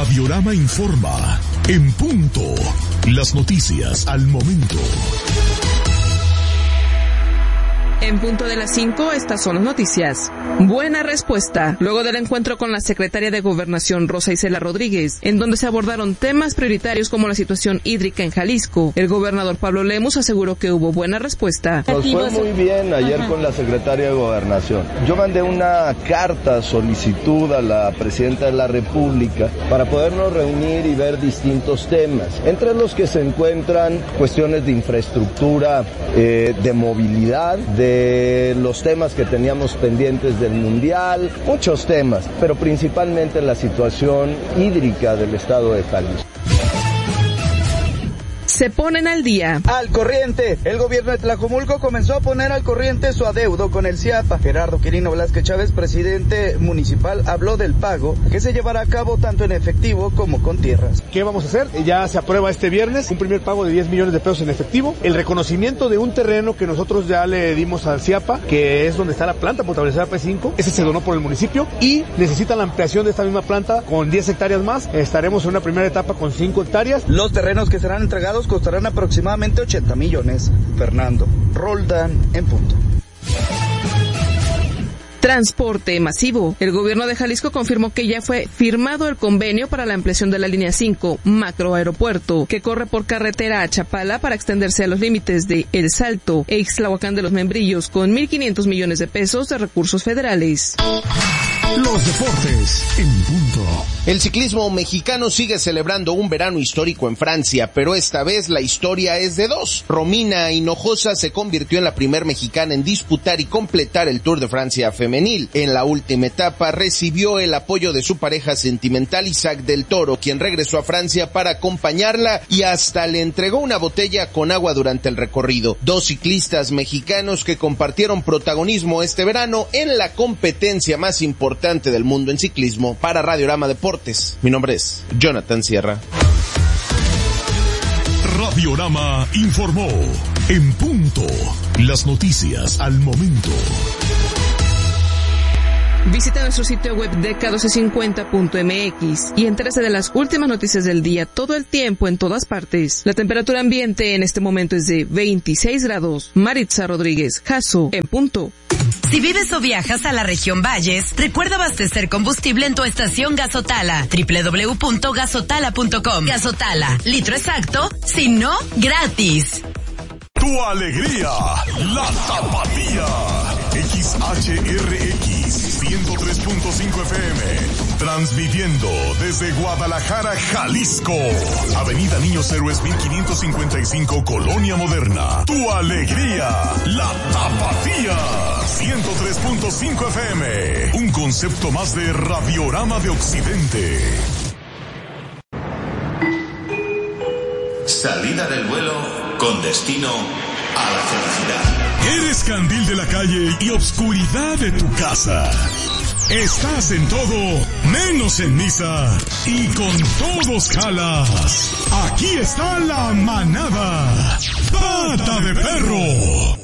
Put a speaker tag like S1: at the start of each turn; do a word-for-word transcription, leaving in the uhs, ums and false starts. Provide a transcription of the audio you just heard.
S1: Radiorama informa. En punto. Las noticias al momento.
S2: En punto de las cinco, estas son las noticias. Buena respuesta. Luego del encuentro con la secretaria de Gobernación, Rosa Isela Rodríguez, en donde se abordaron temas prioritarios como la situación hídrica en Jalisco, el gobernador Pablo Lemus aseguró que hubo buena respuesta.
S3: Nos fue muy bien ayer Ajá. con la secretaria de Gobernación. Yo mandé una carta solicitud a la presidenta de la República para podernos reunir y ver distintos temas, entre los que se encuentran cuestiones de infraestructura, eh, de movilidad, de De los temas que teníamos pendientes del Mundial, muchos temas, pero principalmente la situación hídrica del estado de Jalisco.
S2: Se ponen al día.
S4: Al corriente. El gobierno de Tlajomulco comenzó a poner al corriente su adeudo con el CIAPA. Gerardo Quirino Velázquez Chávez, presidente municipal, habló del pago que se llevará a cabo tanto en efectivo como con tierras.
S5: ¿Qué vamos a hacer? Ya se aprueba este viernes un primer pago de diez millones de pesos en efectivo, el reconocimiento de un terreno que nosotros ya le dimos al CIAPA, que es donde está la planta potabilizadora P cinco, ese se donó por el municipio y necesita la ampliación de esta misma planta con diez hectáreas más. Estaremos en una primera etapa con cinco hectáreas.
S4: Los terrenos que serán entregados costarán aproximadamente ochenta millones. Fernando Roldán, en punto.
S2: Transporte masivo. El gobierno de Jalisco confirmó que ya fue firmado el convenio para la ampliación de la línea cinco, macroaeropuerto, que corre por carretera a Chapala para extenderse a los límites de El Salto e Ixtlahuacán de los Membrillos con mil quinientos millones de pesos de recursos federales.
S1: Los deportes en punto.
S6: El ciclismo mexicano sigue celebrando un verano histórico en Francia, pero esta vez la historia es de dos. Romina Hinojosa se convirtió en la primer mexicana en disputar y completar el Tour de Francia femenil. En la última etapa recibió el apoyo de su pareja sentimental Isaac del Toro, quien regresó a Francia para acompañarla y hasta le entregó una botella con agua durante el recorrido. Dos ciclistas mexicanos que compartieron protagonismo este verano en la competencia más importante del mundo en ciclismo. Para Radiorama Deportes, mi nombre es Jonathan Sierra.
S1: Radiorama informó. En punto. Las noticias al momento.
S2: Visita nuestro sitio web D K doce cincuenta punto M X y entérese de las últimas noticias del día todo el tiempo en todas partes. La temperatura ambiente en este momento es de veintiséis grados. Maritza Rodríguez, Jasso, en punto.
S7: Si vives o viajas a la región Valles, recuerda abastecer combustible en tu estación Gasotala. doble u doble u doble u punto gasotala punto com. Gasotala, litro exacto, si no, gratis.
S1: Tu alegría, la Tapatía. X H R X ciento tres punto cinco F M, transmitiendo desde Guadalajara, Jalisco, Avenida Niños Héroes mil quinientos cincuenta y cinco, Colonia Moderna. Tu alegría, la Tapatía, ciento tres punto cinco F M, un concepto más de Radiorama de Occidente.
S8: Salida del vuelo con destino a la felicidad.
S1: ¿Eres candil de la calle y obscuridad de tu casa? Estás en todo, menos en misa, y con todos jalas. Aquí está la manada. Pata de Perro.